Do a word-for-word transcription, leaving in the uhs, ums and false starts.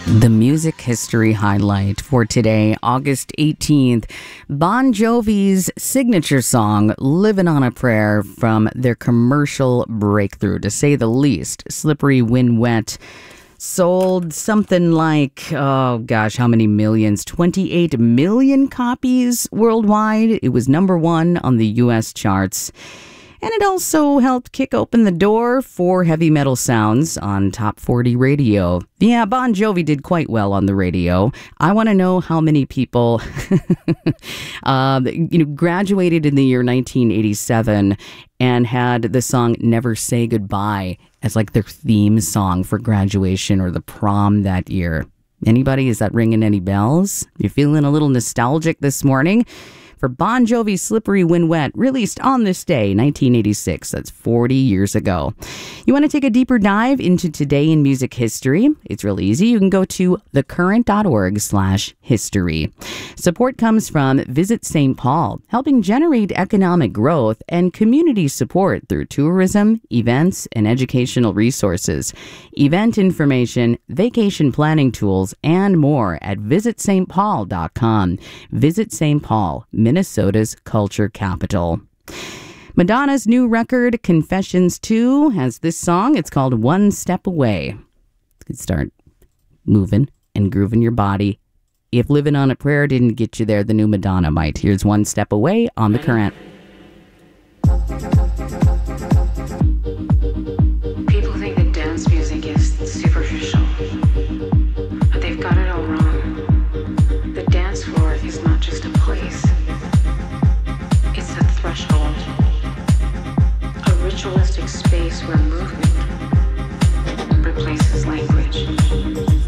The music history highlight for today, August eighteenth, Bon Jovi's signature song, Livin' on a Prayer, from their commercial breakthrough, to say the least. Slippery When Wet sold something like, oh gosh, how many millions? twenty-eight million copies worldwide. It was number one on the U S charts. And it also helped kick open the door for heavy metal sounds on Top forty radio. Yeah, Bon Jovi did quite well on the radio. I want to know how many people uh, you know, graduated in the year nineteen eighty-seven and had the song Never Say Goodbye as like their theme song for graduation or the prom that year. Anybody? Is that ringing any bells? You feeling a little nostalgic this morning? For Bon Jovi's Slippery When Wet, released on this day, nineteen eighty-six. That's forty years ago. You want to take a deeper dive into today in music history? It's real easy. You can go to thecurrent.org slash history. Support comes from Visit Saint Paul, helping generate economic growth and community support through tourism, events, and educational resources. Event information, vacation planning tools, and more at visit st paul dot com. Visit Saint Paul, Minnesota's culture capital. Madonna's new record, Confessions two, has this song. It's called One Step Away. You can start moving and grooving your body. If Living on a Prayer didn't get you there, the new Madonna might. Here's One Step Away on The Current.